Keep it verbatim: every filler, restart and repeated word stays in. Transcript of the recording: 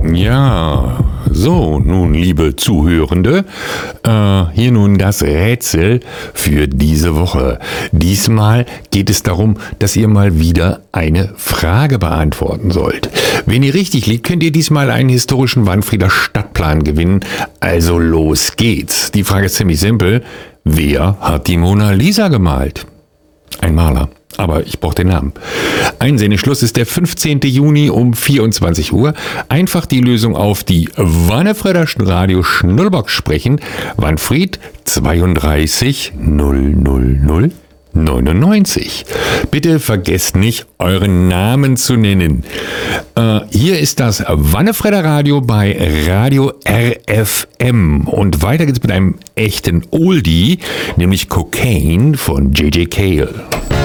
Ja, so, nun, liebe Zuhörende, äh, hier nun das Rätsel für diese Woche. Diesmal geht es darum, dass ihr mal wieder eine Frage beantworten sollt. Wenn ihr richtig liegt, könnt ihr diesmal einen historischen Wanfrieder Stadtplan gewinnen. Also los geht's. Die Frage ist ziemlich simpel. Wer hat die Mona Lisa gemalt? Ein Maler. Aber ich brauche den Namen. Einsendeschluss ist der fünfzehnten Juni um vierundzwanzig Uhr. Einfach die Lösung auf die Wanfrieder Radio Schnullerbox sprechen. Wanfried zweiunddreißig null null null neunundneunzig. Bitte vergesst nicht, euren Namen zu nennen. Äh, hier ist das Wanfrieder Radio bei Radio R F M. Und weiter geht's mit einem echten Oldie, nämlich Cocaine von J J Cale.